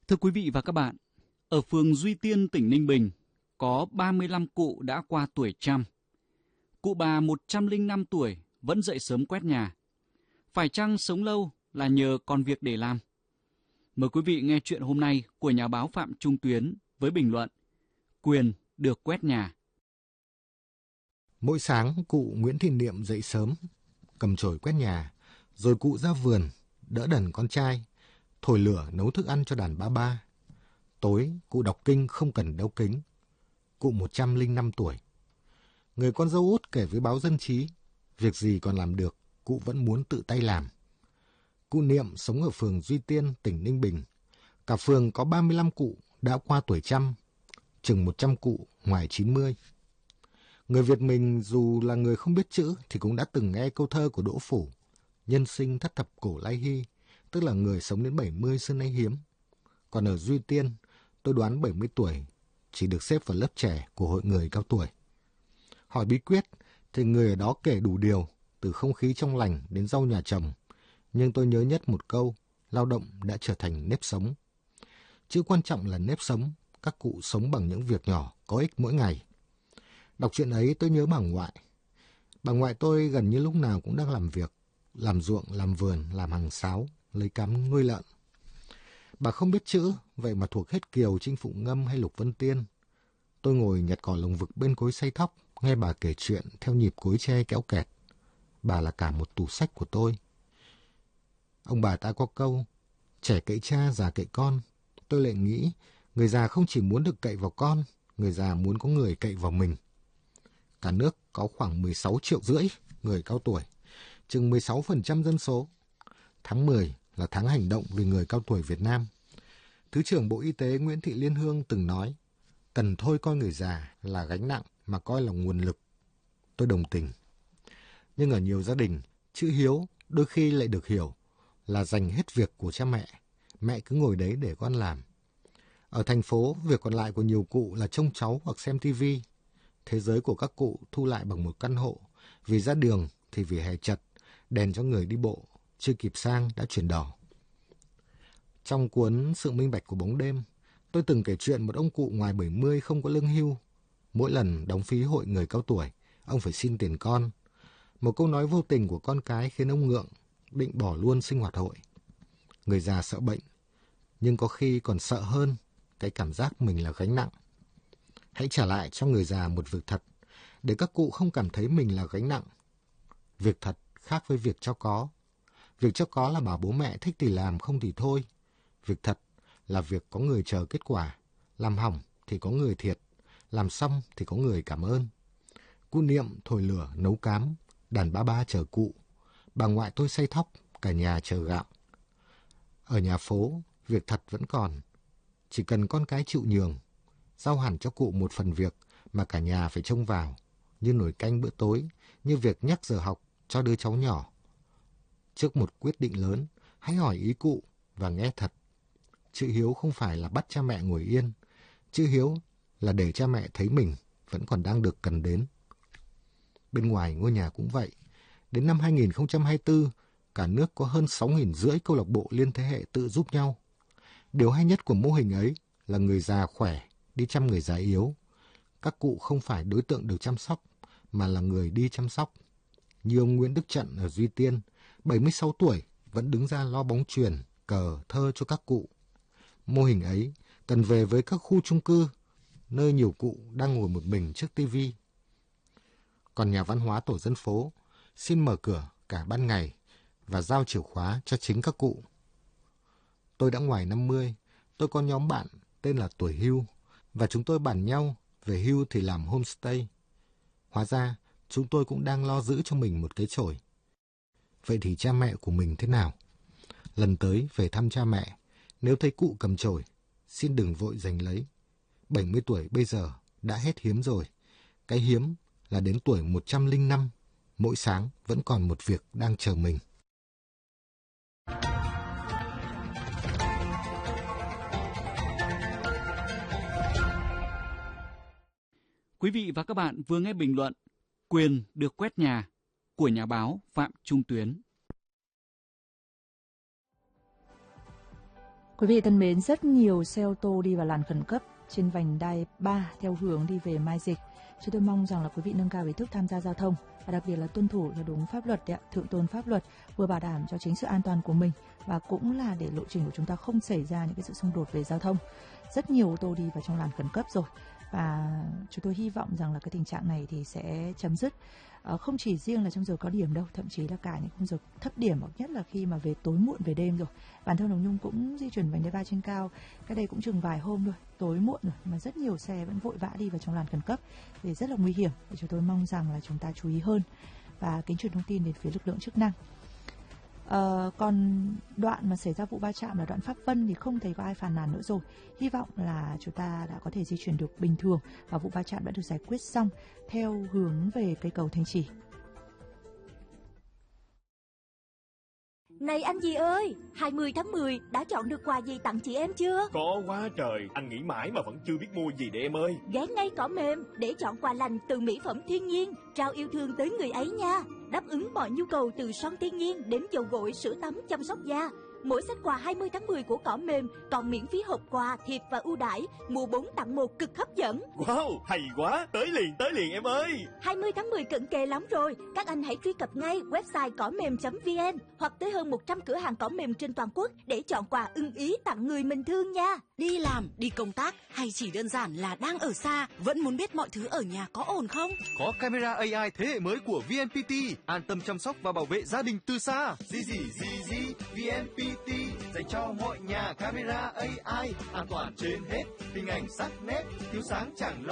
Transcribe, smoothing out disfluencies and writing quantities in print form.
Thưa quý vị và các bạn, ở phường Duy Tiên, tỉnh Ninh Bình, có 35 cụ đã qua tuổi trăm. Cụ bà 105 tuổi vẫn dậy sớm quét nhà. Phải chăng sống lâu là nhờ còn việc để làm? Mời quý vị nghe chuyện hôm nay của nhà báo Phạm Trung Tuyến với bình luận Quyền được quét nhà. Mỗi sáng cụ Nguyễn Thị Niệm dậy sớm, cầm chổi quét nhà, rồi cụ ra vườn, đỡ đần con trai, thổi lửa nấu thức ăn cho đàn ba ba. Tối cụ đọc kinh không cần đeo kính. Cụ 105 tuổi. Người con dâu út kể với báo Dân Trí, việc gì còn làm được, cụ vẫn muốn tự tay làm. Cụ Niệm sống ở phường Duy Tiên, tỉnh Ninh Bình. Cả phường có 35 cụ đã qua tuổi trăm, chừng 100 cụ ngoài 90. Người Việt mình dù là người không biết chữ thì cũng đã từng nghe câu thơ của Đỗ Phủ, nhân sinh thất thập cổ lai hy, tức là người sống đến 70 xưa nay hiếm. Còn ở Duy Tiên, tôi đoán 70 tuổi chỉ được xếp vào lớp trẻ của hội người cao tuổi. Hỏi bí quyết thì người ở đó kể đủ điều, từ không khí trong lành đến rau nhà trồng. Nhưng tôi nhớ nhất một câu, lao động đã trở thành nếp sống. Chữ quan trọng là nếp sống, các cụ sống bằng những việc nhỏ có ích mỗi ngày. Đọc chuyện ấy tôi nhớ bà ngoại. Bà ngoại tôi gần như lúc nào cũng đang làm việc, làm ruộng, làm vườn, làm hàng sáo, lấy cám nuôi lợn. Bà không biết chữ, vậy mà thuộc hết Kiều, Trinh Phụ Ngâm hay Lục Vân Tiên. Tôi ngồi nhặt cỏ lồng vực bên cối xay thóc, nghe bà kể chuyện theo nhịp cối tre kéo kẹt. Bà là cả một tủ sách của tôi. Ông bà ta có câu, trẻ cậy cha, già cậy con. Tôi lại nghĩ, người già không chỉ muốn được cậy vào con, người già muốn có người cậy vào mình. Cả nước có khoảng 16,5 triệu người cao tuổi, chừng 16% dân số. Tháng 10 là tháng hành động vì người cao tuổi Việt Nam. Thứ trưởng Bộ Y tế Nguyễn Thị Liên Hương từng nói, cần thôi coi người già là gánh nặng mà coi là nguồn lực. Tôi đồng tình. Nhưng ở nhiều gia đình, chữ hiếu đôi khi lại được hiểu là dành hết việc của cha mẹ. Mẹ cứ ngồi đấy để con làm. Ở thành phố, việc còn lại của nhiều cụ là trông cháu hoặc xem tivi. Thế giới của các cụ thu lại bằng một căn hộ. Vì ra đường thì vỉa hè chật, đèn cho người đi bộ, chưa kịp sang đã chuyển đỏ. Trong cuốn Sự minh bạch của bóng đêm, tôi từng kể chuyện một ông cụ ngoài 70 không có lương hưu. Mỗi lần đóng phí hội người cao tuổi, ông phải xin tiền con. Một câu nói vô tình của con cái khiến ông ngượng, định bỏ luôn sinh hoạt hội. Người già sợ bệnh, nhưng có khi còn sợ hơn cái cảm giác mình là gánh nặng. Hãy trả lại cho người già một việc thật, để các cụ không cảm thấy mình là gánh nặng. Việc thật khác với việc cho có. Việc cho có là bảo bố mẹ thích thì làm, không thì thôi. Việc thật là việc có người chờ kết quả. Làm hỏng thì có người thiệt, làm xong thì có người cảm ơn. Cụ Niệm thổi lửa nấu cám, đàn ba ba chờ cụ. Bà ngoại tôi xay thóc, cả nhà chờ gạo. Ở nhà phố, việc thật vẫn còn. Chỉ cần con cái chịu nhường, giao hẳn cho cụ một phần việc mà cả nhà phải trông vào, như nồi canh bữa tối, như việc nhắc giờ học cho đứa cháu nhỏ. Trước một quyết định lớn, hãy hỏi ý cụ và nghe thật. Chữ hiếu không phải là bắt cha mẹ ngồi yên. Chữ hiếu là để cha mẹ thấy mình vẫn còn đang được cần đến. Bên ngoài ngôi nhà cũng vậy. Đến năm 2024, cả nước có hơn 6.500 câu lạc bộ liên thế hệ tự giúp nhau. Điều hay nhất của mô hình ấy là người già khỏe đi chăm người già yếu. Các cụ không phải đối tượng được chăm sóc, mà là người đi chăm sóc. Như ông Nguyễn Đức Trận ở Duy Tiên, 76 tuổi, vẫn đứng ra lo bóng chuyền, cờ, thơ cho các cụ. Mô hình ấy cần về với các khu chung cư, nơi nhiều cụ đang ngồi một mình trước tivi. Còn nhà văn hóa tổ dân phố xin mở cửa cả ban ngày và giao chìa khóa cho chính các cụ. Tôi đã ngoài 50, tôi có nhóm bạn tên là Tuổi Hưu, và chúng tôi bàn nhau về hưu thì làm homestay. Hóa ra, chúng tôi cũng đang lo giữ cho mình một cái chổi. Vậy thì cha mẹ của mình thế nào? Lần tới về thăm cha mẹ, nếu thấy cụ cầm chổi, xin đừng vội giành lấy. 70 tuổi bây giờ đã hết hiếm rồi. Cái hiếm là đến tuổi 105, mỗi sáng vẫn còn một việc đang chờ mình. Quý vị và các bạn vừa nghe bình luận Quyền được quét nhà của nhà báo Phạm Trung Tuyến. Quý vị thân mến, rất nhiều xe ô tô đi vào làn khẩn cấp trên vành đai 3 theo hướng đi về Mai Dịch. Chúng tôi mong rằng là quý vị nâng cao ý thức tham gia giao thông và đặc biệt là tuân thủ cho đúng pháp luật, thượng tôn pháp luật, vừa bảo đảm cho chính sự an toàn của mình và cũng là để lộ trình của chúng ta không xảy ra những cái sự xung đột về giao thông. Rất nhiều ô tô đi vào trong làn khẩn cấp rồi và chúng tôi hy vọng rằng là cái tình trạng này thì sẽ chấm dứt. Không chỉ riêng là trong giờ cao điểm đâu, thậm chí là cả những khung giờ thấp điểm, hoặc nhất là khi mà về tối muộn về đêm rồi. Bản thân Hồng Nhung cũng di chuyển vành đai 3 trên cao, cái đây cũng chừng vài hôm rồi, tối muộn rồi mà rất nhiều xe vẫn vội vã đi vào trong làn khẩn cấp thì rất là nguy hiểm. Thì chúng tôi mong rằng là chúng ta chú ý hơn và kính truyền thông tin đến phía lực lượng chức năng. Còn đoạn mà xảy ra vụ va chạm là đoạn Pháp Vân thì không thấy có ai phàn nàn nữa rồi. Hy vọng là chúng ta đã có thể di chuyển được bình thường và vụ va chạm đã được giải quyết xong theo hướng về cây cầu Thanh Trì. Này anh gì ơi, 20 tháng 10 đã chọn được quà gì tặng chị em chưa? Có quá trời, anh nghĩ mãi mà vẫn chưa biết mua gì để em ơi. Ghé ngay Cỏ Mềm để chọn quà lành từ mỹ phẩm thiên nhiên, trao yêu thương tới người ấy nha. Đáp ứng mọi nhu cầu từ son thiên nhiên đến dầu gội, sữa tắm, chăm sóc da. Mỗi set quà 20 tháng 10 của Cỏ Mềm còn miễn phí hộp quà, thiệp và ưu đãi, mua 4 tặng 1 cực hấp dẫn. Wow, hay quá, tới liền em ơi. 20 tháng 10 cận kề lắm rồi, các anh hãy truy cập ngay website cỏmềm.vn hoặc tới hơn 100 cửa hàng Cỏ Mềm trên toàn quốc để chọn quà ưng ý tặng người mình thương nha. Đi làm, đi công tác hay chỉ đơn giản là đang ở xa, vẫn muốn biết mọi thứ ở nhà có ổn không? Có camera AI thế hệ mới của VNPT, an tâm chăm sóc và bảo vệ gia đình từ xa. Gì VNPT dành cho mọi nhà, camera AI an toàn trên hết, hình ảnh sắc nét, thiếu sáng chẳng lo.